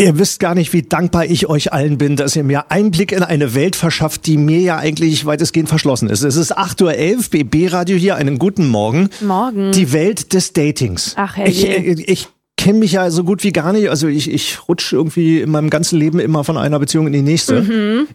Ihr wisst gar nicht, wie dankbar ich euch allen bin, dass ihr mir Einblick in eine Welt verschafft, die mir ja eigentlich weitestgehend verschlossen ist. Es ist 8:11 Uhr, BB-Radio hier, einen guten Morgen. Morgen. Die Welt des Datings. Ach, herrje. Ich kenne mich ja so gut wie gar nicht. Also ich rutsche irgendwie in meinem ganzen Leben immer von einer Beziehung in die nächste.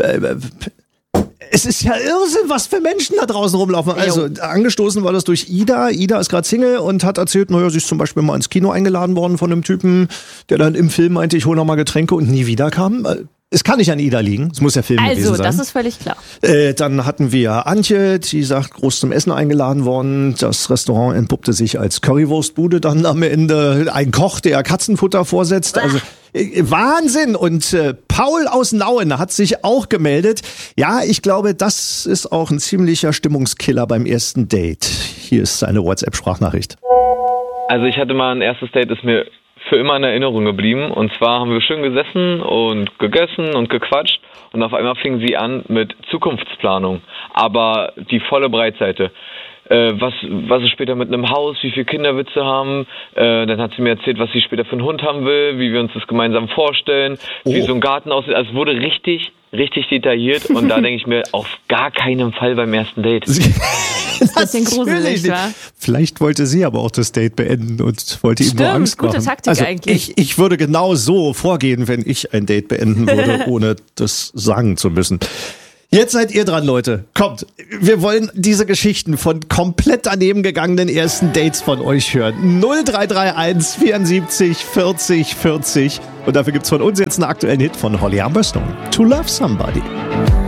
Es ist ja Irrsinn, was für Menschen da draußen rumlaufen. Also angestoßen war das durch Ida. Ida ist gerade Single und hat erzählt, naja, sie ist zum Beispiel mal ins Kino eingeladen worden von einem Typen, der dann im Film meinte, ich hole noch mal Getränke und nie wieder kam. Es kann nicht an Ida liegen, es muss ja Film gewesen sein. Also, das ist völlig klar. Dann hatten wir Antje, die sagt, groß zum Essen eingeladen worden. Das Restaurant entpuppte sich als Currywurstbude. Dann am Ende ein Koch, der Katzenfutter vorsetzt. Also Wahnsinn. Und Paul aus Nauen hat sich auch gemeldet. Ja, ich glaube, das ist auch ein ziemlicher Stimmungskiller beim ersten Date. Hier ist seine WhatsApp-Sprachnachricht. Also ich hatte mal ein erstes Date, ist mir für immer in Erinnerung geblieben. Und zwar haben wir schön gesessen und gegessen und gequatscht. Und auf einmal fing sie an mit Zukunftsplanung. Aber die volle Breitseite. Was ist später mit einem Haus, wie viele Kinder willst du haben? Dann hat sie mir erzählt, was sie später für einen Hund haben will, wie wir uns das gemeinsam vorstellen, wie so ein Garten aussieht. Also es wurde richtig detailliert. Und da denke ich mir, auf gar keinen Fall beim ersten Date. Das ist ein bisschen gruselig, wa? Vielleicht wollte sie aber auch das Date beenden und wollte ihm nur Angst machen. Gute Taktik also eigentlich. Ich würde genau so vorgehen, wenn ich ein Date beenden würde, ohne das sagen zu müssen. Jetzt seid ihr dran, Leute. Kommt, wir wollen diese Geschichten von komplett daneben gegangenen ersten Dates von euch hören. 0331 74 40 40. Und dafür gibt's von uns jetzt einen aktuellen Hit von Holly Humberstone. To Love Somebody.